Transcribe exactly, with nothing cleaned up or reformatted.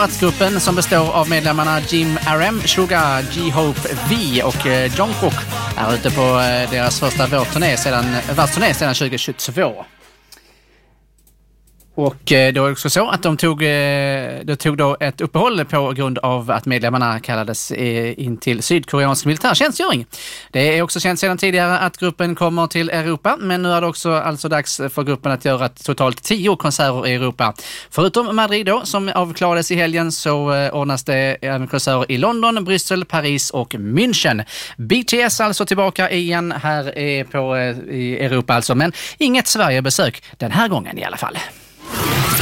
Borat-gruppen som består av medlemmarna Jim R M, Suga, J-Hope V och Jungkook är ute på deras första vårturné sedan, världsturné sedan tjugo tjugotvå. Och det var också så att de tog, de tog då ett uppehåll på grund av att medlemmarna kallades in till sydkoreansk militärtjänstgöring. Det är också känt sedan tidigare att gruppen kommer till Europa, men nu är det också alltså dags för gruppen att göra totalt tio konserter i Europa. Förutom Madrid då, som avklarades i helgen, så ordnas det även konserter i London, Bryssel, Paris och München. B T S alltså tillbaka igen här på, i Europa alltså, men inget Sverigebesök den här gången i alla fall.